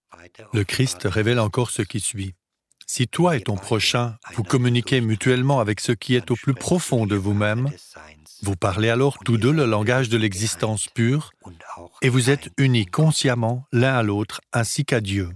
Le Christ révèle encore ce qui suit. Si toi et ton prochain, vous communiquez mutuellement avec ce qui est au plus profond de vous-même, vous parlez alors tous deux le langage de l'existence pure et vous êtes unis consciemment l'un à l'autre ainsi qu'à Dieu.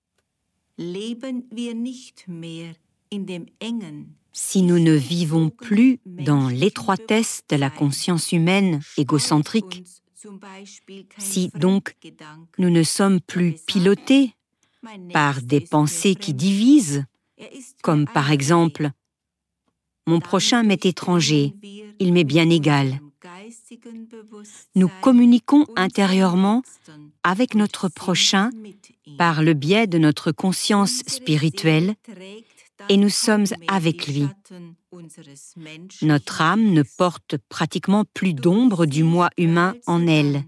Si nous ne vivons plus dans l'étroitesse de la conscience humaine égocentrique, si donc nous ne sommes plus pilotés par des pensées qui divisent, comme par exemple « mon prochain m'est étranger, il m'est bien égal », nous communiquons intérieurement avec notre prochain par le biais de notre conscience spirituelle et nous sommes avec lui. Notre âme ne porte pratiquement plus d'ombre du moi humain en elle.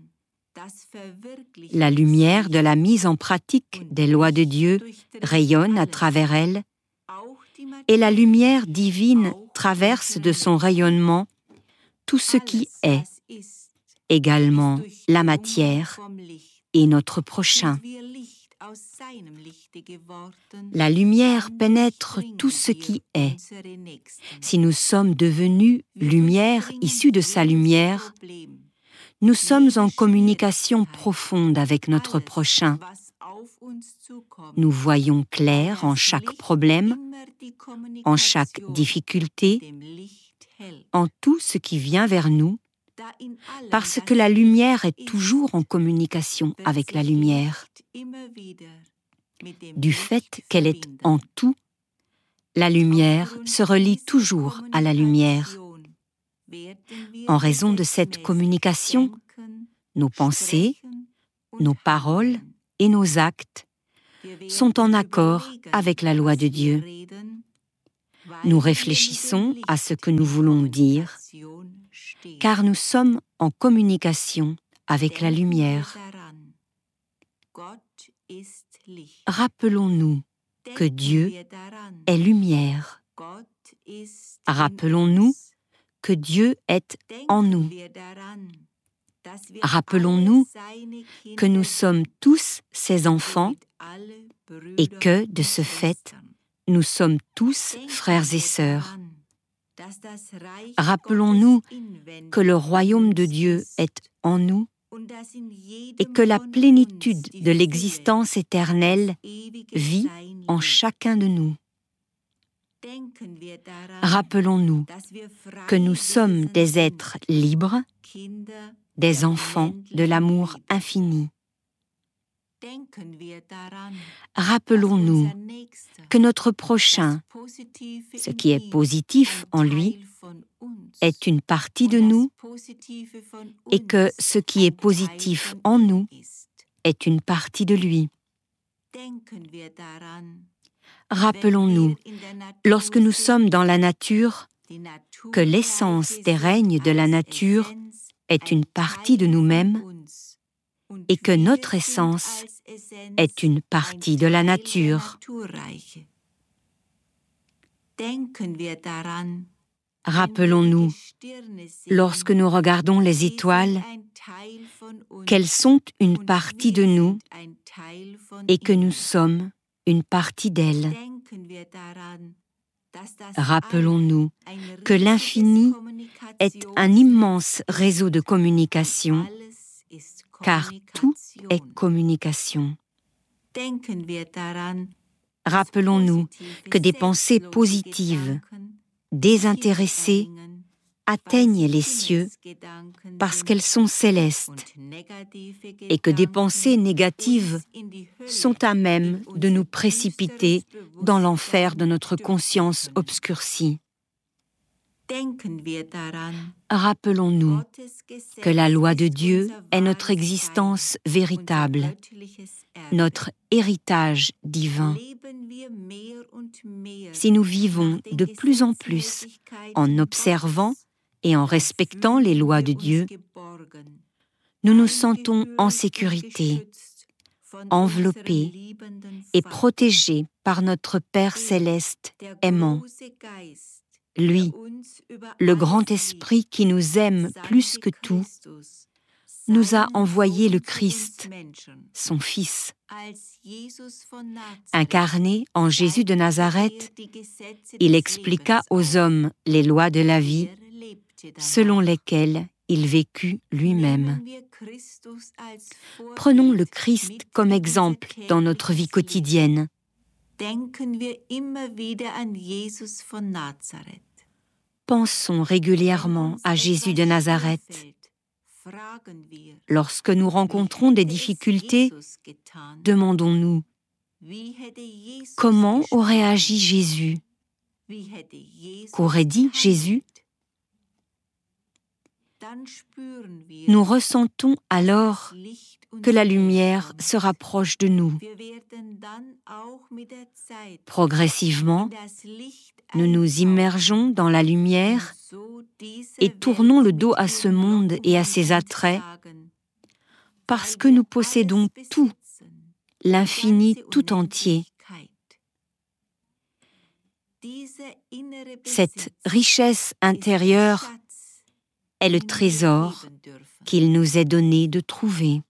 La lumière de la mise en pratique des lois de Dieu rayonne à travers elle et la lumière divine traverse de son rayonnement tout ce qui est, également la matière et notre prochain. La lumière pénètre tout ce qui est. Si nous sommes devenus lumière issue de sa lumière, nous sommes en communication profonde avec notre prochain. Nous voyons clair en chaque problème, en chaque difficulté, en tout ce qui vient vers nous, parce que la lumière est toujours en communication avec la lumière. Du fait qu'elle est en tout, la lumière se relie toujours à la lumière. En raison de cette communication, nos pensées, nos paroles et nos actes sont en accord avec la loi de Dieu. Nous réfléchissons à ce que nous voulons dire, car nous sommes en communication avec la lumière. Rappelons-nous que Dieu est lumière. Rappelons-nous que Dieu est en nous. Rappelons-nous que nous sommes tous ses enfants et que, de ce fait, nous sommes tous frères et sœurs. Rappelons-nous que le royaume de Dieu est en nous et que la plénitude de l'existence éternelle vit en chacun de nous. Rappelons-nous que nous sommes des êtres libres, des enfants de l'amour infini. Rappelons-nous que notre prochain, ce qui est positif en lui, est une partie de nous et que ce qui est positif en nous est une partie de lui. Rappelons-nous, lorsque nous sommes dans la nature, que l'essence des règnes de la nature est une partie de nous-mêmes et que notre essence est une partie de la nature. Rappelons-nous, lorsque nous regardons les étoiles, qu'elles sont une partie de nous et que nous sommes une partie d'elles. Rappelons-nous que l'infini est un immense réseau de communication, car tout est communication. Rappelons-nous que des pensées positives, désintéressées, atteignent les cieux parce qu'elles sont célestes et que des pensées négatives sont à même de nous précipiter dans l'enfer de notre conscience obscurcie. Rappelons-nous que la loi de Dieu est notre existence véritable, notre héritage divin. Si nous vivons de plus en plus en observant et en respectant les lois de Dieu, nous nous sentons en sécurité, enveloppés et protégés par notre Père céleste aimant. Lui, le grand esprit qui nous aime plus que tout, nous a envoyé le Christ, son Fils. Incarné en Jésus de Nazareth, il expliqua aux hommes les lois de la vie, selon lesquelles il vécut lui-même. Prenons le Christ comme exemple dans notre vie quotidienne. Pensons régulièrement à Jésus de Nazareth. Lorsque nous rencontrons des difficultés, demandons-nous comment aurait agi Jésus? Qu'aurait dit Jésus? Nous ressentons alors que la lumière se rapproche de nous. Progressivement, nous nous immergeons dans la lumière et tournons le dos à ce monde et à ses attraits parce que nous possédons tout, l'infini tout entier. Cette richesse intérieure est le trésor qu'il nous est donné de trouver.